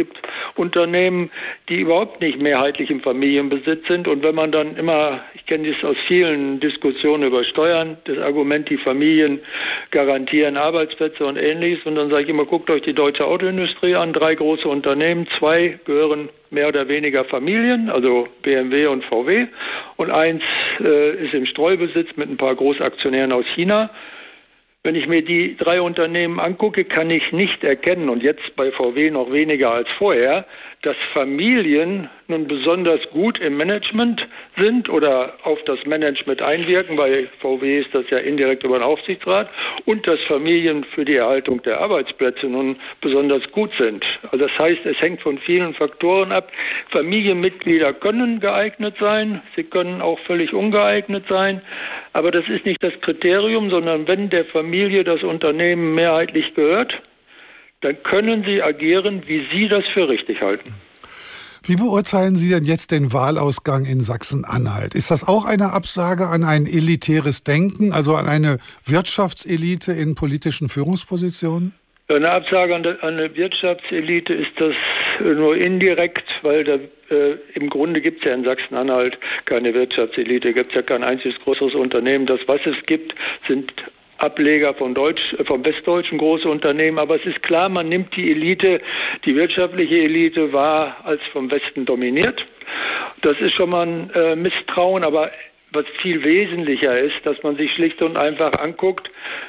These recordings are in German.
gibt Unternehmen, die überhaupt nicht mehrheitlich im Familienbesitz sind. Und wenn man dann immer, ich kenne das aus vielen Diskussionen über Steuern, das Argument, die Familien garantieren Arbeitsplätze und Ähnliches. Und dann sage ich immer, guckt euch die deutsche Autoindustrie an, 3 große Unternehmen, 2 gehören mehr oder weniger Familien, also BMW und VW. Und 1 ist im Streubesitz mit ein paar Großaktionären aus China. Wenn ich mir die 3 Unternehmen angucke, kann ich nicht erkennen, und jetzt bei VW noch weniger als vorher, dass Familien nun besonders gut im Management sind oder auf das Management einwirken. Bei VW ist das ja indirekt über den Aufsichtsrat, und dass Familien für die Erhaltung der Arbeitsplätze nun besonders gut sind. Also das heißt, es hängt von vielen Faktoren ab. Familienmitglieder können geeignet sein, sie können auch völlig ungeeignet sein, aber das ist nicht das Kriterium, sondern wenn der Familie das Unternehmen mehrheitlich gehört, dann können sie agieren, wie sie das für richtig halten. Wie beurteilen Sie denn jetzt den Wahlausgang in Sachsen-Anhalt? Ist das auch eine Absage an ein elitäres Denken, also an eine Wirtschaftselite in politischen Führungspositionen? Eine Absage an eine Wirtschaftselite ist das nur indirekt, weil im Grunde gibt es ja in Sachsen-Anhalt keine Wirtschaftselite, gibt es ja kein einziges größeres Unternehmen. Das, was es gibt, sind Ableger vom westdeutschen große Unternehmen. Aber es ist klar, man nimmt die Elite, die wirtschaftliche Elite war als vom Westen dominiert. Das ist schon mal ein Misstrauen, aber was viel wesentlicher ist, dass man sich schlicht und einfach anguckt,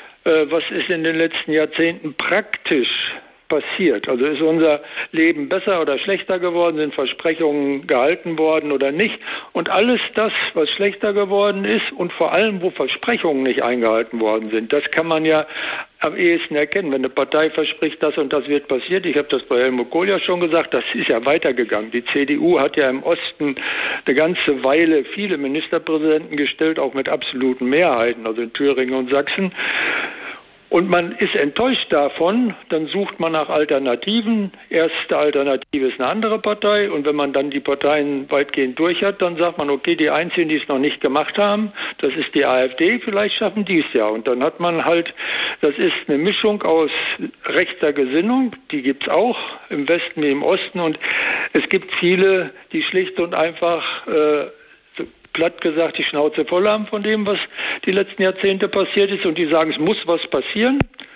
was ist in den letzten Jahrzehnten praktisch passiert. Also ist unser Leben besser oder schlechter geworden, sind Versprechungen gehalten worden oder nicht. Und alles das, was schlechter geworden ist und vor allem, wo Versprechungen nicht eingehalten worden sind, das kann man ja am ehesten erkennen. Wenn eine Partei verspricht, das und das wird passiert, ich habe das bei Helmut Kohl ja schon gesagt, das ist ja weitergegangen. Die CDU hat ja im Osten eine ganze Weile viele Ministerpräsidenten gestellt, auch mit absoluten Mehrheiten, also in Thüringen und Sachsen. Und man ist enttäuscht davon, dann sucht man nach Alternativen. Erste Alternative ist eine andere Partei, und wenn man dann die Parteien weitgehend durch hat, dann sagt man, okay, die einzigen, die es noch nicht gemacht haben, das ist die AfD, vielleicht schaffen die es ja. Und dann hat man halt, das ist eine Mischung aus rechter Gesinnung, die gibt es auch im Westen wie im Osten, und es gibt viele, die schlicht und einfach platt gesagt die Schnauze voll haben von dem, was die letzten Jahrzehnte passiert ist, und die sagen, es muss was passieren.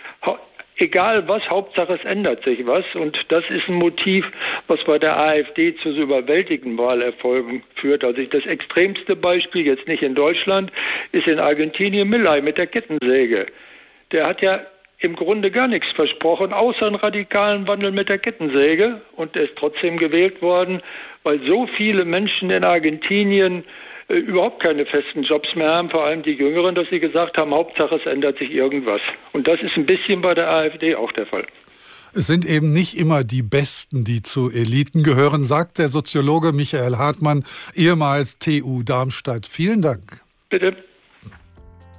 Egal was, Hauptsache es ändert sich was, und das ist ein Motiv, was bei der AfD zu so überwältigenden Wahlerfolgen führt. Also das extremste Beispiel, jetzt nicht in Deutschland, ist in Argentinien Milei mit der Kettensäge. Der hat ja im Grunde gar nichts versprochen, außer einen radikalen Wandel mit der Kettensäge, und er ist trotzdem gewählt worden, weil so viele Menschen in Argentinien überhaupt keine festen Jobs mehr haben, vor allem die Jüngeren, dass sie gesagt haben, Hauptsache es ändert sich irgendwas. Und das ist ein bisschen bei der AfD auch der Fall. Es sind eben nicht immer die Besten, die zu Eliten gehören, sagt der Soziologe Michael Hartmann, ehemals TU Darmstadt. Vielen Dank. Bitte.